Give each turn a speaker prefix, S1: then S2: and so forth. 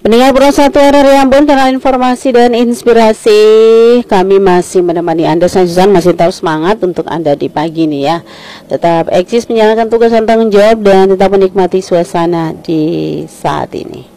S1: Pendengar Pro 1 RRI Ambon, kanal informasi dan inspirasi. Kami masih menemani Anda, saya Susan, masih terus semangat untuk Anda di pagi ini ya. Tetap eksis menjalankan tugas dan tanggung jawab dan tetap menikmati suasana di saat ini.